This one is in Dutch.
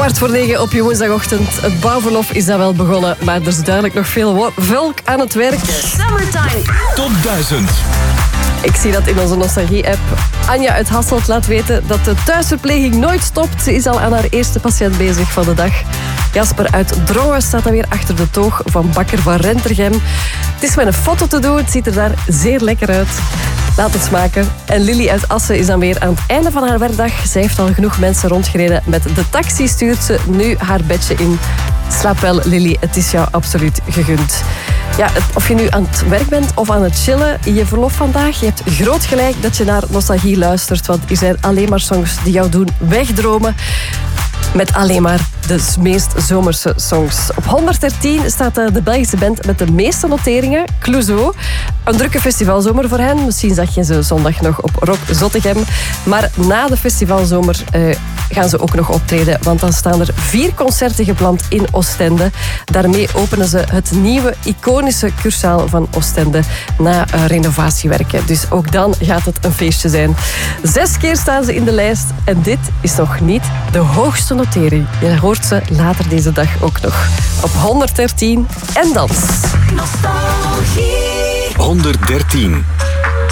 8:45 op je woensdagochtend. Het bouwverlof is dan wel begonnen, maar er is duidelijk nog veel volk aan het werk. Summertime Top 1000. Ik zie dat in onze Nostalgie-app. Anja uit Hasselt laat weten dat de thuisverpleging nooit stopt. Ze is al aan haar eerste patiënt bezig van de dag. Jasper uit Drongen staat dan weer achter de toog van Bakker van Rentergem. Het is met een foto te doen, het ziet er daar zeer lekker uit. Laat het smaken. En Lily uit Assen is dan weer aan het einde van haar werkdag. Zij heeft al genoeg mensen rondgereden. Met de taxi stuurt ze nu haar bedje in. Slaap wel, Lily. Het is jou absoluut gegund. Ja, of je nu aan het werk bent of aan het chillen in je verlof vandaag, je hebt groot gelijk dat je naar Nostalgie luistert, want er zijn alleen maar songs die jou doen wegdromen. Met alleen maar de meest zomerse songs. Op 113 staat de Belgische band met de meeste noteringen, Clouseau. Een drukke festivalzomer voor hen. Misschien zag je ze zondag nog op Rock Zottegem. Maar na de festivalzomer gaan ze ook nog optreden. Want dan staan er 4 concerten gepland in Oostende. Daarmee openen ze het nieuwe iconische Kurzaal van Oostende na renovatiewerken. Dus ook dan gaat het een feestje zijn. 6 keer staan ze in de lijst. En dit is nog niet de hoogste notering. Je hoort ze later deze dag ook nog. Op 113 en dans. Nostalgie 113.